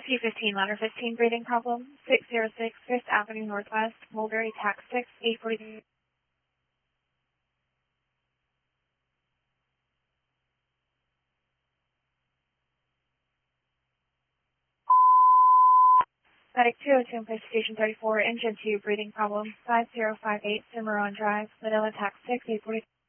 215, ladder 15, breathing problem, 606 Fifth Avenue Northwest, Mulberry, tax 6, 843. Medic 202 in place station 34, engine 2, breathing problem, 5058 Cimarron Drive, Manila, tax 6, 843.